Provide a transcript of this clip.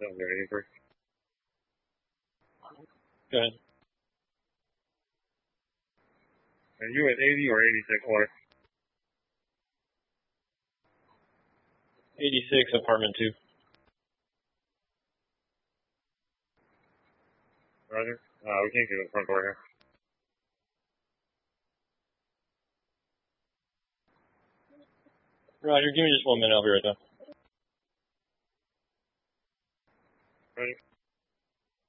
Sounds good. 83. Go ahead. Are you at 80 or 86 water? 86, apartment 2. Roger. We can't get to the front door here. Roger, give me just 1 minute. I'll be right there. Ready?